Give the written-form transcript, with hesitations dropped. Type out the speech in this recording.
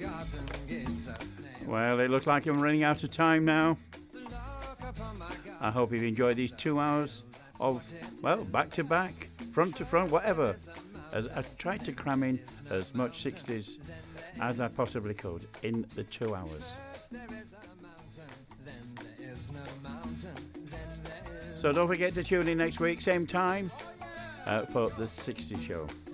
Well, it looks like I'm running out of time now. I hope you've enjoyed these 2 hours of, well, back to back, front to front, whatever. As I tried to cram in as much 60s as I possibly could in the 2 hours. So don't forget to tune in next week, same time, for the 60 show.